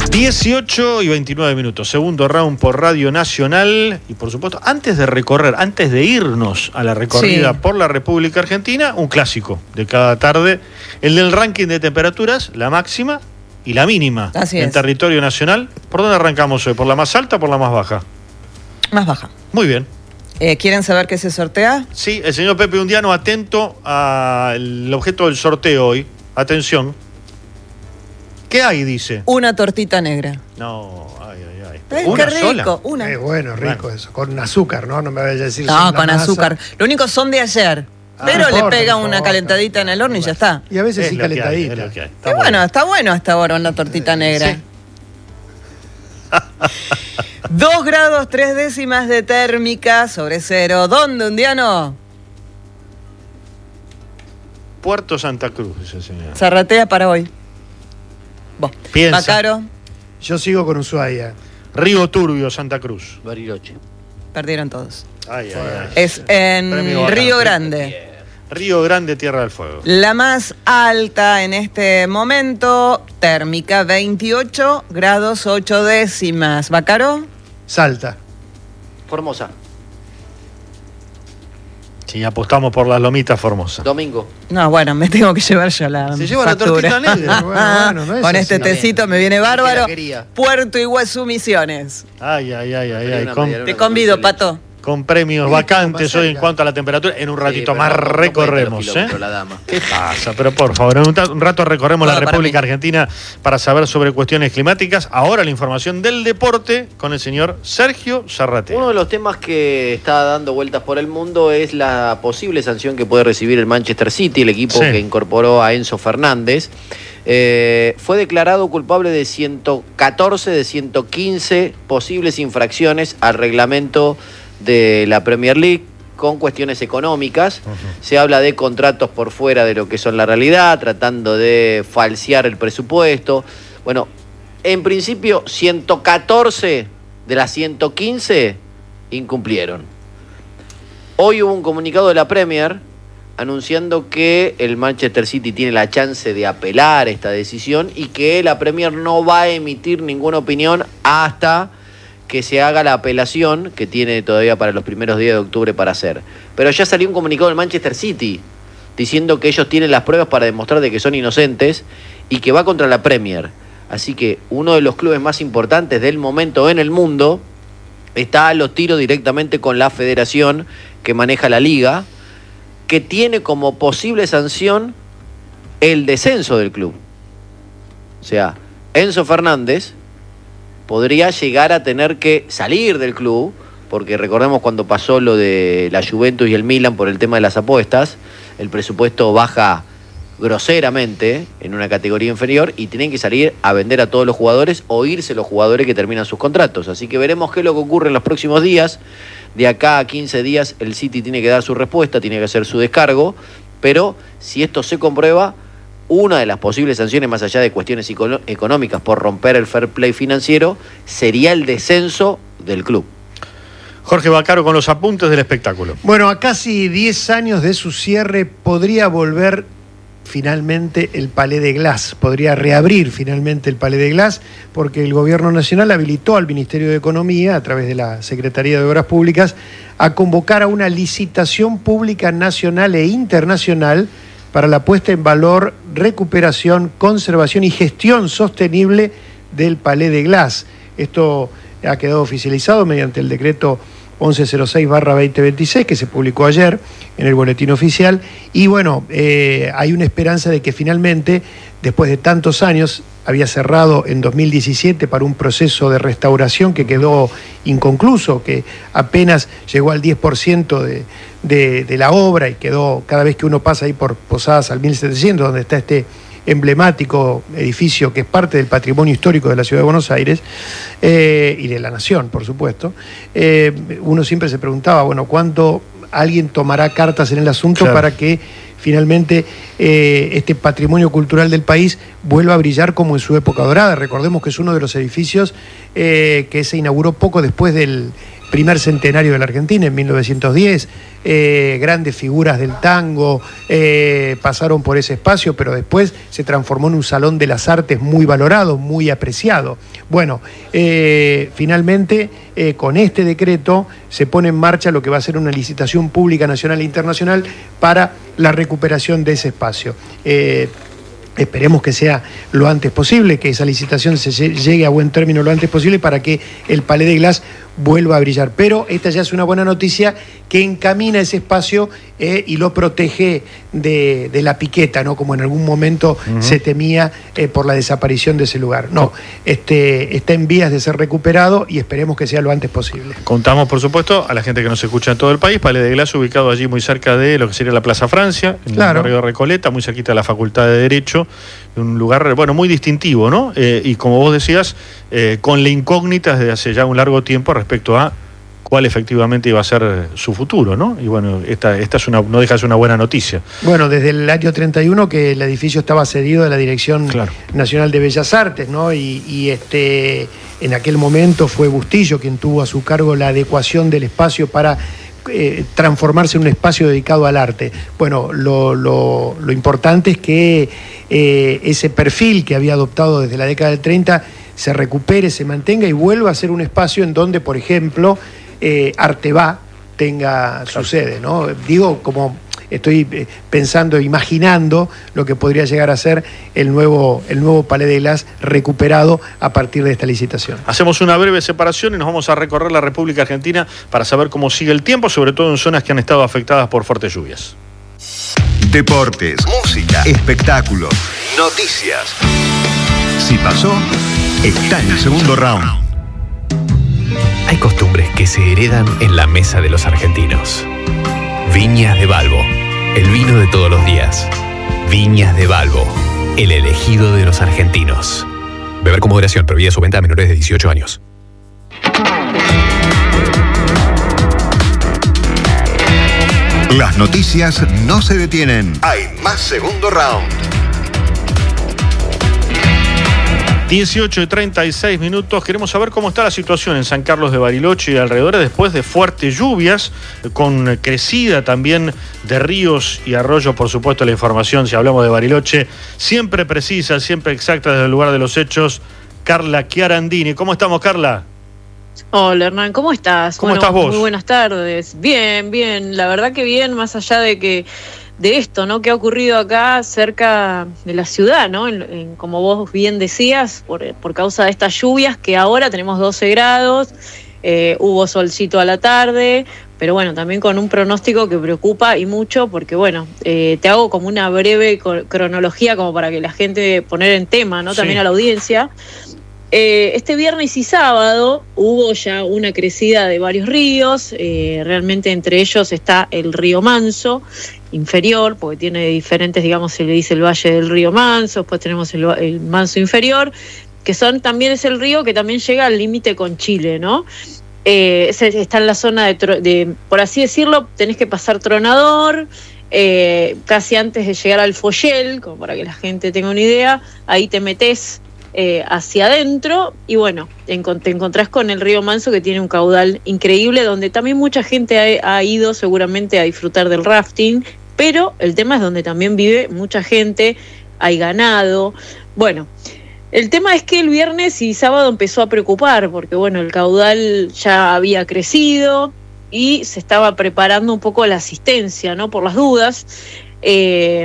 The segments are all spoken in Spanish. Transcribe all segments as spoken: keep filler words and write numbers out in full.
dieciocho y veintinueve minutos, segundo round por Radio Nacional. Y por supuesto, antes de recorrer, antes de irnos a la recorrida sí. por la República Argentina, un clásico de cada tarde, el del ranking de temperaturas, la máxima y la mínima Así en es. territorio nacional. ¿Por dónde arrancamos hoy? ¿Por la más alta o por la más baja? Más baja. Muy bien. Eh, ¿Quieren saber qué se sortea? Sí, el señor Pepe Undiano atento al objeto del sorteo hoy. Atención. ¿Qué hay, dice? Una tortita negra. No, ay, ay, ay. Ay, ¿Una qué rico, sola? una. Es bueno, rico Bueno. eso. Con azúcar, ¿no? No me vayas a decir. No, son con una masa. azúcar. Lo único son de ayer. Ah, pero no le importa, pega no una importa. calentadita en el horno y ya está. Y a veces Es sí lo que hay, calentadita. es lo que hay. Está Y muy bueno, bien. está bueno hasta ahora una tortita negra. Sí. Dos grados tres décimas de térmica sobre cero. ¿Dónde, Undiano? Puerto Santa Cruz, dice el señor. Zarratea para hoy. Vos. Piensa. Bacaro, Yo sigo con Ushuaia. Río Turbio, Santa Cruz. Bariloche. perdieron todos. Ay, ay, ay. Es en Premio Bacaro. Río Grande. Río Grande, Tierra del Fuego. La más alta en este momento, térmica veintiocho grados ocho décimas. ¿Bacaro? Salta. Formosa. Sí, apostamos por las lomitas Formosas. Domingo. No, bueno, me tengo que llevar yo la Se lleva la factura. tortita negra. Bueno, bueno, no es Con así. este tecito me viene bárbaro. La quería. Puerto Iguazú, Misiones. Ay, ay, ay, ay, Una ay. Con, medialuna Te con convido, dulce de leche. Pato. con premios Sí, vacantes más hoy en cerca. cuanto a la temperatura. En un Sí, ratito pero más no- no cuenta los recorremos, ¿eh? kilómetros, la dama. ¿Qué pasa? Pero por favor, en un, ta- un rato recorremos Todo la para República mí. Argentina para saber sobre cuestiones climáticas. Ahora la información del deporte con el señor Sergio Zarratea. Uno de los temas que está dando vueltas por el mundo es la posible sanción que puede recibir el Manchester City, el equipo Sí. que incorporó a Enzo Fernández. Eh, fue declarado culpable de ciento catorce de ciento quince posibles infracciones al reglamento de la Premier League con cuestiones económicas. Ujú. Se habla de contratos por fuera de lo que son la realidad, tratando de falsear el presupuesto. Bueno, en principio ciento catorce de las ciento quince incumplieron. Hoy hubo un comunicado de la Premier anunciando que el Manchester City tiene la chance de apelar esta decisión y que la Premier no va a emitir ninguna opinión hasta que se haga la apelación que tiene todavía para los primeros días de octubre para hacer. Pero ya salió un comunicado del Manchester City diciendo que ellos tienen las pruebas para demostrar de que son inocentes y que va contra la Premier. Así que uno de los clubes más importantes del momento en el mundo está a los tiros directamente con la federación que maneja la liga, que tiene como posible sanción el descenso del club. O sea, Enzo Fernández podría llegar a tener que salir del club, porque recordemos cuando pasó lo de la Juventus y el Milan por el tema de las apuestas, el presupuesto baja groseramente en una categoría inferior y tienen que salir a vender a todos los jugadores o irse los jugadores que terminan sus contratos. Así que veremos qué es lo que ocurre en los próximos días. De acá a quince días el City tiene que dar su respuesta, tiene que hacer su descargo, pero si esto se comprueba, una de las posibles sanciones, más allá de cuestiones econo- económicas por romper el fair play financiero, sería el descenso del club. Jorge Bacaro con los apuntes del espectáculo. Bueno, a casi diez años de su cierre podría volver finalmente el Palais de Glass, podría reabrir finalmente el Palais de Glass, porque el Gobierno Nacional habilitó al Ministerio de Economía, a través de la Secretaría de Obras Públicas, a convocar a una licitación pública nacional e internacional para la puesta en valor, recuperación, conservación y gestión sostenible del Palais de Glass. Esto ha quedado oficializado mediante el decreto once cero seis barra veinte veintiséis, que se publicó ayer en el boletín oficial. Y bueno, eh, hay una esperanza de que finalmente, después de tantos años, había cerrado en dos mil diecisiete para un proceso de restauración que quedó inconcluso, que apenas llegó al diez por ciento de, de, de la obra y quedó, cada vez que uno pasa ahí por Posadas al mil setecientos, donde está este emblemático edificio que es parte del patrimonio histórico de la Ciudad de Buenos Aires eh, y de la Nación, por supuesto, eh, uno siempre se preguntaba, bueno, ¿cuánto alguien tomará cartas en el asunto Claro. para que finalmente eh, este patrimonio cultural del país vuelva a brillar como en su época dorada? Recordemos que es uno de los edificios eh, que se inauguró poco después del primer centenario de la Argentina, en mil novecientos diez, eh, grandes figuras del tango eh, pasaron por ese espacio, pero después se transformó en un salón de las artes muy valorado, muy apreciado. Bueno, eh, finalmente eh, con este decreto se pone en marcha lo que va a ser una licitación pública nacional e internacional para la recuperación de ese espacio. Eh, Esperemos que sea lo antes posible, que esa licitación se llegue a buen término lo antes posible para que el Palais de Glace vuelva a brillar. Pero esta ya es una buena noticia que encamina ese espacio eh, y lo protege de, de la piqueta, ¿no? Como en algún momento uh-huh. se temía eh, por la desaparición de ese lugar. No, este, está en vías de ser recuperado y esperemos que sea lo antes posible. Contamos, por supuesto, a la gente que nos escucha en todo el país, Palais de Glace ubicado allí muy cerca de lo que sería la Plaza Francia, en claro. el barrio de Recoleta, muy cerquita de la Facultad de Derecho, un lugar, bueno, muy distintivo, ¿no? Eh, y como vos decías, eh, con la incógnita desde hace ya un largo tiempo respecto a cuál efectivamente iba a ser su futuro, ¿no? Y bueno, esta, esta es una, no deja de ser una buena noticia. Bueno, desde el año treinta y uno que el edificio estaba cedido de la Dirección claro. Nacional de Bellas Artes, ¿no? Y, y este, en aquel momento fue Bustillo quien tuvo a su cargo la adecuación del espacio para Eh, transformarse en un espacio dedicado al arte. Bueno, lo, lo, lo importante es que eh, ese perfil que había adoptado desde la década del treinta se recupere, se mantenga y vuelva a ser un espacio en donde, por ejemplo, eh, Arteba tenga su sede, ¿no? Digo, como estoy pensando, imaginando lo que podría llegar a ser el nuevo, el nuevo Palais de Glace recuperado a partir de esta licitación. Hacemos una breve separación y nos vamos a recorrer la República Argentina para saber cómo sigue el tiempo, sobre todo en zonas que han estado afectadas por fuertes lluvias. Deportes, música, espectáculos, noticias. Si pasó, está en el segundo round. Hay costumbres que se heredan en la mesa de los argentinos. Viñas de Balbo, el vino de todos los días. Viñas de Balbo, el elegido de los argentinos. Beber con moderación, prohibida su venta a menores de dieciocho años. Las noticias no se detienen. Hay más segundo round. dieciocho y treinta y seis minutos. Queremos saber cómo está la situación en San Carlos de Bariloche y alrededores después de fuertes lluvias, con crecida también de ríos y arroyos. Por supuesto, la información, si hablamos de Bariloche, siempre precisa, siempre exacta desde el lugar de los hechos. Carla Chiarandini. ¿Cómo estamos, Carla? Hola, Hernán, ¿cómo estás? ¿Cómo bueno, estás vos? Muy buenas tardes. Bien, bien, la verdad que bien, más allá de que de esto, ¿no? Que ha ocurrido acá cerca de la ciudad, ¿no? En, en, como vos bien decías, por, por causa de estas lluvias, que ahora tenemos doce grados, eh, hubo solcito a la tarde, pero bueno, también con un pronóstico que preocupa y mucho, porque bueno, eh, te hago como una breve cronología como para que la gente poner en tema, ¿no? También sí. A la audiencia. Eh, este viernes y sábado hubo ya una crecida de varios ríos, eh, realmente entre ellos está el río Manso inferior, porque tiene diferentes, digamos, se le dice el Valle del Río Manso, después tenemos el, el Manso inferior, que son también es el río que también llega al límite con Chile, ¿no? Eh, ese está en la zona de, de, por así decirlo, tenés que pasar Tronador, eh, casi antes de llegar al Foyel, como para que la gente tenga una idea, ahí te metés Eh, hacia adentro y bueno, te, encont- te encontrás con el río Manso, que tiene un caudal increíble, donde también mucha gente ha, ha ido seguramente a disfrutar del rafting, pero el tema es donde también vive mucha gente, hay ganado. Bueno, el tema es que el viernes y sábado empezó a preocupar, porque bueno, el caudal ya había crecido y se estaba preparando un poco la asistencia, ¿no? Por las dudas. Eh,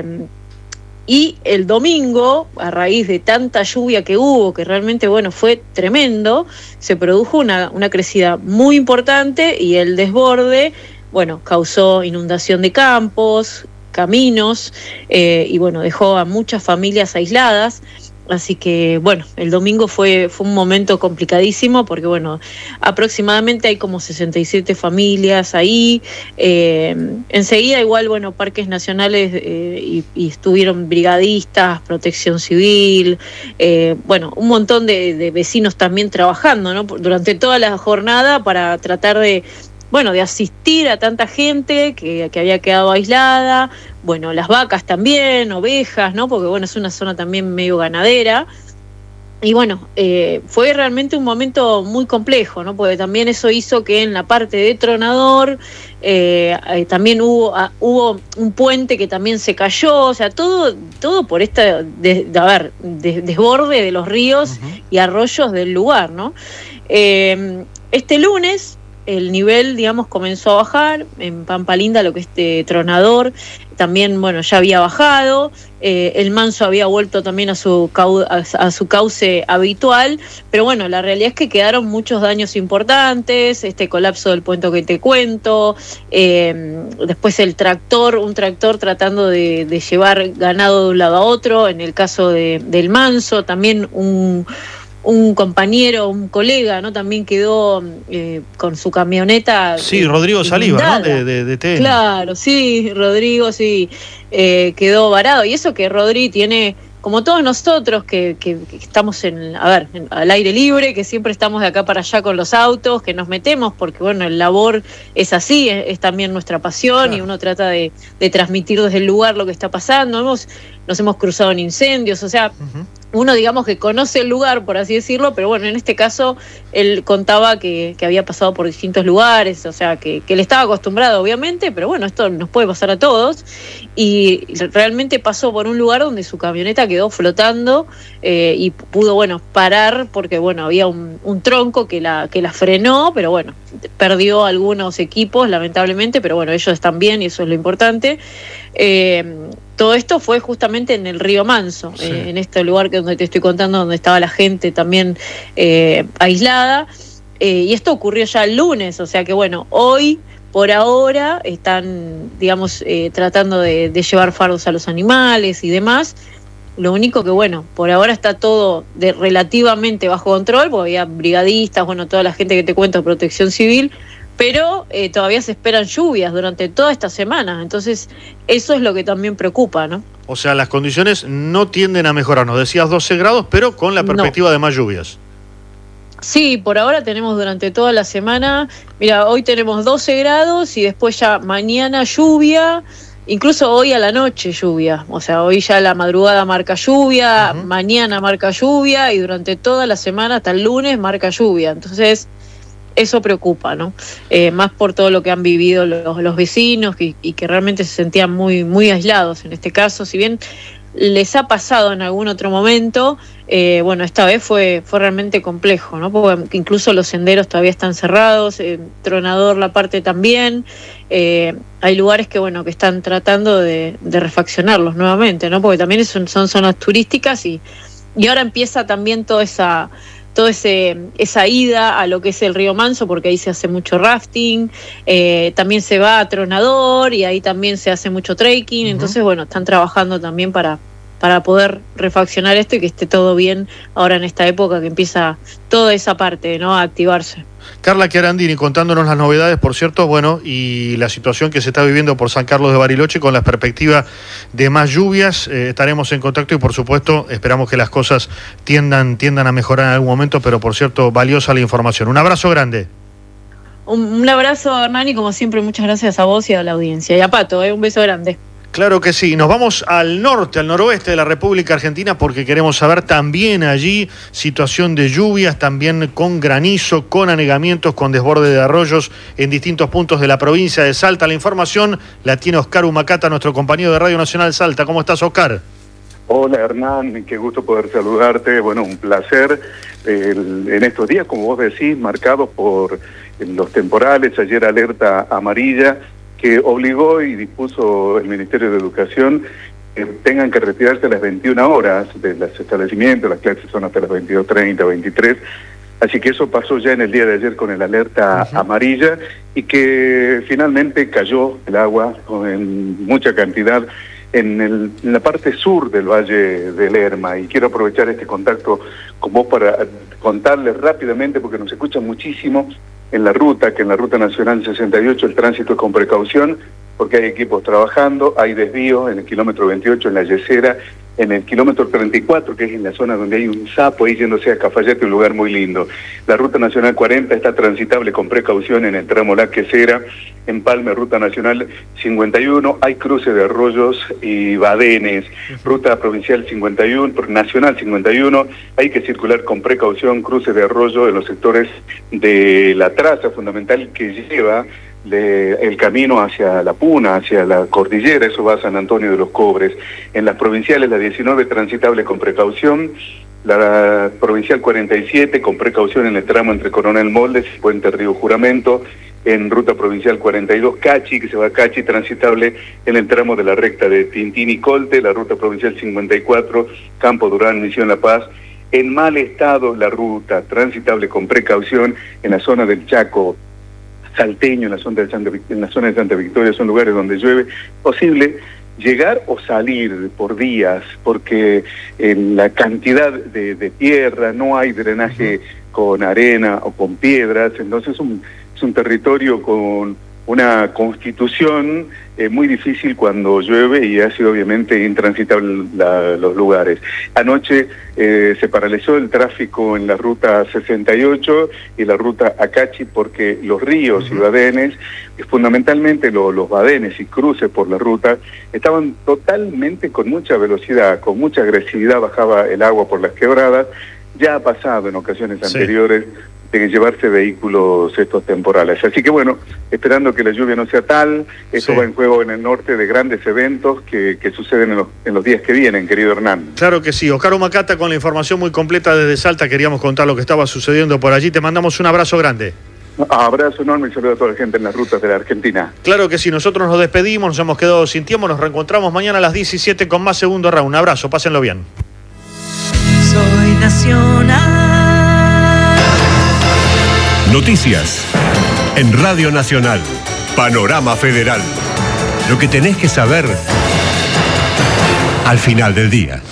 Y el domingo, a raíz de tanta lluvia que hubo, que realmente, bueno, fue tremendo, se produjo una, una crecida muy importante y el desborde, bueno, causó inundación de campos, caminos, eh, y bueno, dejó a muchas familias aisladas. Así que, bueno, el domingo fue, fue un momento complicadísimo porque, bueno, aproximadamente hay como sesenta y siete familias ahí. Eh, enseguida, igual, bueno, parques nacionales eh, y, y estuvieron brigadistas, protección civil, eh, bueno, un montón de, de vecinos también trabajando, ¿no? Durante toda la jornada para tratar de, bueno, de asistir a tanta gente que, que había quedado aislada. Bueno, las vacas también, ovejas, ¿no? Porque, bueno, es una zona también medio ganadera. y bueno, eh, fue realmente un momento muy complejo, ¿no? Porque también eso hizo que en la parte de Tronador eh, eh, también hubo, ah, hubo un puente que también se cayó, o sea, todo, todo por esta de, de, a ver, de, desborde de los ríos uh-huh. y arroyos del lugar, ¿no? Eh, este lunes el nivel, digamos, comenzó a bajar en Pampa Linda, lo que es de Tronador, también, bueno, ya había bajado, eh, el Manso había vuelto también a su, cau- a, a su cauce habitual, pero bueno, la realidad es que quedaron muchos daños importantes, este colapso del puente que te cuento, eh, después el tractor, un tractor tratando de, de llevar ganado de un lado a otro, en el caso de, del Manso, también un... un compañero, un colega, ¿no? También quedó eh, con su camioneta. Sí, eh, Rodrigo Saliva, inundada. ¿no? De, de, de T N. Claro, sí, Rodrigo, sí, eh, quedó varado. Y eso que Rodri tiene, como todos nosotros, que, que, que estamos en, a ver, en, al aire libre, que siempre estamos de acá para allá con los autos, que nos metemos, porque bueno, el labor es así, es, es también nuestra pasión, claro. Y uno trata de, de transmitir desde el lugar lo que está pasando. Hemos, nos hemos cruzado en incendios, o sea... Uh-huh. Uno, digamos, que conoce el lugar, por así decirlo, pero bueno, en este caso él contaba que, que había pasado por distintos lugares, o sea, que, que él estaba acostumbrado, obviamente, pero bueno, esto nos puede pasar a todos, y realmente pasó por un lugar donde su camioneta quedó flotando eh, y pudo, bueno, parar, porque bueno, había un, un tronco que la, que la frenó, pero bueno, perdió algunos equipos, lamentablemente, pero bueno, ellos están bien y eso es lo importante. Eh, todo esto fue justamente en el río Manso, sí. eh, en este lugar que donde te estoy contando, donde estaba la gente también eh, aislada, eh, y esto ocurrió ya el lunes, o sea que bueno, hoy por ahora están, digamos, eh, tratando de, de llevar fardos a los animales y demás. Lo único que, bueno, por ahora está todo de relativamente bajo control, porque había brigadistas, bueno, toda la gente que te cuento, protección civil, pero eh, todavía se esperan lluvias durante toda esta semana, entonces eso es lo que también preocupa, ¿no? O sea, las condiciones no tienden a mejorar, nos decías doce grados, pero con la perspectiva no. de más lluvias. Sí, por ahora tenemos durante toda la semana, mira, hoy tenemos doce grados y después ya mañana lluvia, incluso hoy a la noche lluvia, o sea, hoy ya la madrugada marca lluvia, uh-huh. mañana marca lluvia y durante toda la semana hasta el lunes marca lluvia, entonces... Eso preocupa, ¿no? Eh, más por todo lo que han vivido los, los vecinos y, y que realmente se sentían muy, muy aislados en este caso. Si bien les ha pasado en algún otro momento, eh, bueno, esta vez fue, fue realmente complejo, ¿no? Porque incluso los senderos todavía están cerrados, eh, Tronador la parte también. Eh, hay lugares que, bueno, que están tratando de, de refaccionarlos nuevamente, ¿no? Porque también son, son zonas turísticas y, y ahora empieza también toda esa... toda esa ida a lo que es el río Manso, porque ahí se hace mucho rafting, eh, también se va a Tronador y ahí también se hace mucho trekking, uh-huh. Entonces bueno, están trabajando también para, para poder refaccionar esto y que esté todo bien ahora en esta época que empieza toda esa parte, ¿no?, a activarse. Carla Chiarandini contándonos las novedades, por cierto, bueno, y la situación que se está viviendo por San Carlos de Bariloche con la perspectiva de más lluvias. Eh, estaremos en contacto y, por supuesto, esperamos que las cosas tiendan, tiendan a mejorar en algún momento, pero, por cierto, valiosa la información. Un abrazo grande. Un, un abrazo, Hernán, y como siempre, muchas gracias a vos y a la audiencia. Y a Pato, eh, un beso grande. Claro que sí. Nos vamos al norte, al noroeste de la República Argentina, porque queremos saber también allí situación de lluvias, también con granizo, con anegamientos, con desborde de arroyos en distintos puntos de la provincia de Salta. La información la tiene Oscar Humacata, nuestro compañero de Radio Nacional Salta. ¿Cómo estás, Oscar? Hola, Hernán, qué gusto poder saludarte. Bueno, un placer. El, en estos días, como vos decís, marcados por los temporales, ayer alerta amarilla, que obligó y dispuso el Ministerio de Educación que tengan que retirarse a las veintiuna horas de los establecimientos, las clases son hasta las veintidós treinta, veintitrés, así que eso pasó ya en el día de ayer con el alerta uh-huh. amarilla y que finalmente cayó el agua en mucha cantidad en, el, en la parte sur del Valle del Lerma, y quiero aprovechar este contacto con vos para contarles rápidamente, porque nos escuchan muchísimo en la ruta, que en la Ruta Nacional sesenta y ocho el tránsito es con precaución, porque hay equipos trabajando, hay desvíos en el kilómetro veintiocho en la Yesera, en el kilómetro treinta y cuatro, que es en la zona donde hay un sapo, ahí yéndose a Cafayate, un lugar muy lindo. La Ruta Nacional cuarenta está transitable con precaución en el tramo La Quesera, en Palme, Ruta Nacional cincuenta y uno, hay cruce de arroyos y badenes. Ruta Provincial cincuenta y uno, Nacional cincuenta y uno, hay que circular con precaución, cruce de arroyo en los sectores de la traza fundamental que lleva De, el camino hacia la Puna, hacia la cordillera, eso va a San Antonio de los Cobres. En las provinciales, la diecinueve, transitable con precaución, la provincial cuarenta y siete, con precaución en el tramo entre Coronel Moldes y Puente Río Juramento. En ruta provincial cuarenta y dos, Cachi, que se va a Cachi, transitable en el tramo de la recta de Tintín y Colte. La ruta provincial cincuenta y cuatro, Campo Durán, Misión La Paz. En mal estado la ruta, transitable con precaución en la zona del Chaco Salteño, en la zona de Santa, en la zona de Santa Victoria, son lugares donde llueve. Posible llegar o salir por días, porque en la cantidad de, de tierra, no hay drenaje con arena o con piedras, entonces es un, es un territorio con una constitución eh, muy difícil cuando llueve y ha sido obviamente intransitable la, los lugares. Anoche eh, se paralizó el tráfico en la ruta sesenta y ocho y la ruta Acachi porque los ríos y badenes, fundamentalmente lo, los badenes y cruces por la ruta, estaban totalmente con mucha velocidad, con mucha agresividad bajaba el agua por las quebradas. Ya ha pasado en ocasiones sí. anteriores de llevarse vehículos estos temporales. Así que bueno, esperando que la lluvia no sea tal, esto sí. va en juego en el norte de grandes eventos que, que suceden en los, en los días que vienen, querido Hernán. Claro que sí. Oscar Humacata con la información muy completa desde Salta, queríamos contar lo que estaba sucediendo por allí. Te mandamos un abrazo grande. Abrazo enorme y saludo a toda la gente en las rutas de la Argentina. Claro que sí, nosotros nos despedimos, nos hemos quedado sin tiempo, nos reencontramos mañana a las diecisiete con más Segundo Round. Un abrazo, pásenlo bien. Soy Nacional. Noticias en Radio Nacional. Panorama Federal. Lo que tenés que saber al final del día.